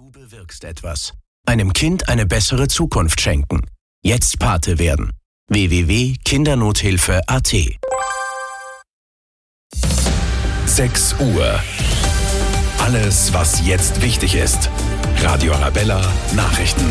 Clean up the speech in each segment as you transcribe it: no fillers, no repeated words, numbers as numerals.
Du bewirkst etwas. Einem Kind eine bessere Zukunft schenken. Jetzt Pate werden. www.kindernothilfe.at 6 Uhr. Alles, was jetzt wichtig ist. Radio Arabella Nachrichten.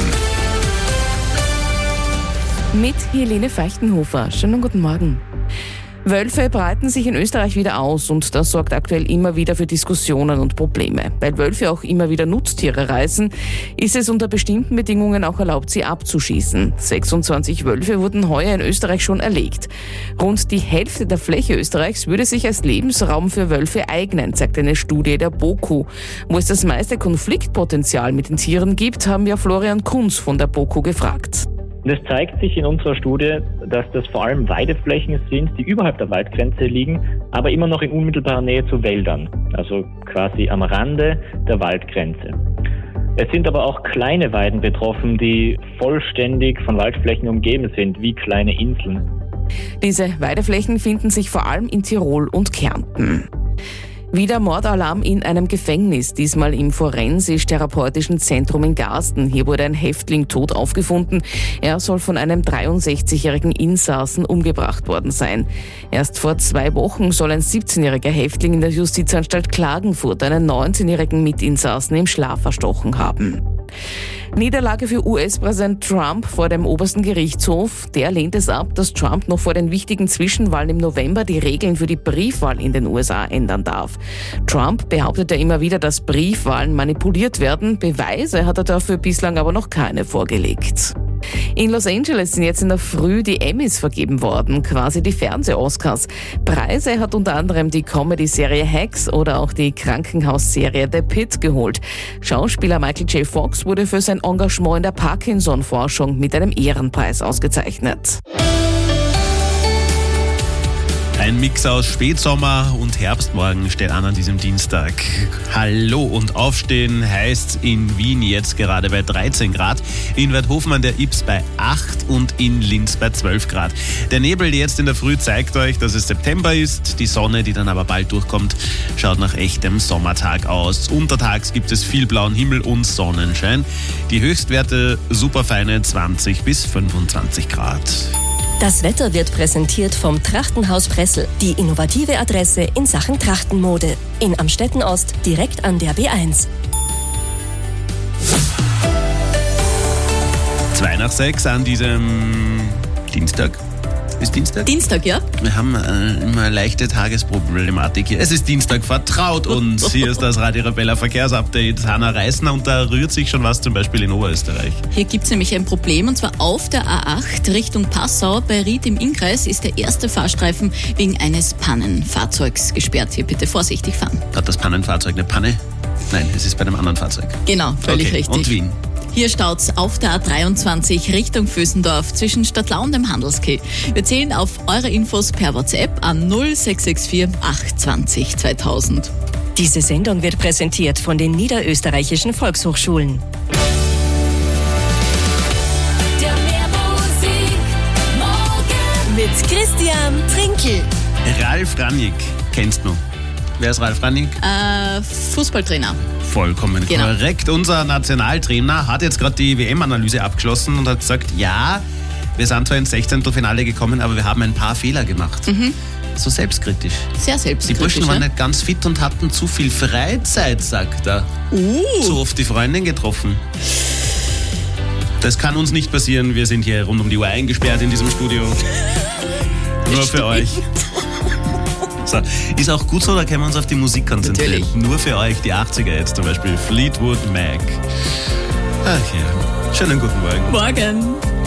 Mit Helene Feichtenhofer. Schönen guten Morgen. Wölfe breiten sich in Österreich wieder aus und das sorgt aktuell immer wieder für Diskussionen und Probleme. Weil Wölfe auch immer wieder Nutztiere reißen, ist es unter bestimmten Bedingungen auch erlaubt, sie abzuschießen. 26 Wölfe wurden heuer in Österreich schon erlegt. Rund die Hälfte der Fläche Österreichs würde sich als Lebensraum für Wölfe eignen, sagt eine Studie der BOKU. Wo es das meiste Konfliktpotenzial mit den Tieren gibt, haben wir Florian Kunz von der BOKU gefragt. Und es zeigt sich in unserer Studie, dass das vor allem Weideflächen sind, die überhalb der Waldgrenze liegen, aber immer noch in unmittelbarer Nähe zu Wäldern, also quasi am Rande der Waldgrenze. Es sind aber auch kleine Weiden betroffen, die vollständig von Waldflächen umgeben sind, wie kleine Inseln. Diese Weideflächen finden sich vor allem in Tirol und Kärnten. Wieder Mordalarm in einem Gefängnis, diesmal im Forensisch-Therapeutischen Zentrum in Garsten. Hier wurde ein Häftling tot aufgefunden. Er soll von einem 63-jährigen Insassen umgebracht worden sein. Erst vor 2 Wochen soll ein 17-jähriger Häftling in der Justizanstalt Klagenfurt einen 19-jährigen Mitinsassen im Schlaf erstochen haben. Niederlage für US-Präsident Trump vor dem obersten Gerichtshof. Der lehnt es ab, dass Trump noch vor den wichtigen Zwischenwahlen im November die Regeln für die Briefwahl in den USA ändern darf. Trump behauptet ja immer wieder, dass Briefwahlen manipuliert werden. Beweise hat er dafür bislang aber noch keine vorgelegt. In Los Angeles sind jetzt in der Früh die Emmys vergeben worden, quasi die Fernseh-Oscars. Preise hat unter anderem die Comedy-Serie Hacks oder auch die Krankenhausserie The Pitt geholt. Schauspieler Michael J. Fox wurde für sein Engagement in der Parkinson-Forschung mit einem Ehrenpreis ausgezeichnet. Ein Mix aus Spätsommer und Herbstmorgen steht an diesem Dienstag. Hallo und aufstehen heißt in Wien jetzt gerade bei 13 Grad, in Weidhofen an der Ybbs bei 8 und in Linz bei 12 Grad. Der Nebel jetzt in der Früh zeigt euch, dass es September ist. Die Sonne, die dann aber bald durchkommt, schaut nach echtem Sommertag aus. Untertags gibt es viel blauen Himmel und Sonnenschein. Die Höchstwerte superfeine 20 bis 25 Grad. Das Wetter wird präsentiert vom Trachtenhaus Pressel, die innovative Adresse in Sachen Trachtenmode. In Amstetten Ost, direkt an der B1. 5:02 an diesem Dienstag. Ist Dienstag? Dienstag, ja. Wir haben immer eine leichte Tagesproblematik hier. Es ist Dienstag, vertraut uns. Hier ist das Radio Arabella Verkehrsupdate. Hanna Reisner, und da rührt sich schon was, zum Beispiel in Oberösterreich. Hier gibt es nämlich ein Problem, und zwar auf der A8 Richtung Passau. Bei Ried im Innkreis ist der erste Fahrstreifen wegen eines Pannenfahrzeugs gesperrt. Hier bitte vorsichtig fahren. Hat das Pannenfahrzeug eine Panne? Nein, es ist bei einem anderen Fahrzeug. Genau, völlig richtig. Und Wien? Hier staut's auf der A23 Richtung Vösendorf zwischen Stadtlau und dem Handelskeh. Wir zählen auf eure Infos per WhatsApp an 0664 820 2000. Diese Sendung wird präsentiert von den niederösterreichischen Volkshochschulen. Der Meermusik morgen Mit Christian Trinkel. Ralf Rangnick, kennst du? Wer ist Ralf Rangnick? Fußballtrainer. Vollkommen korrekt. Unser Nationaltrainer hat jetzt gerade die WM-Analyse abgeschlossen und hat gesagt, ja, wir sind zwar ins 16. Finale gekommen, aber wir haben ein paar Fehler gemacht. So selbstkritisch. Sehr selbstkritisch. Die Burschen waren nicht ganz fit und hatten zu viel Freizeit, sagt er. Zu oft die Freundin getroffen. Das kann uns nicht passieren. Wir sind hier rund um die Uhr eingesperrt in diesem Studio. Nur für euch. So. Ist auch gut so, da können wir uns auf die Musik konzentrieren. Natürlich. Nur für euch, die 80er jetzt zum Beispiel. Fleetwood Mac. Ach ja, schönen guten Morgen. Morgen.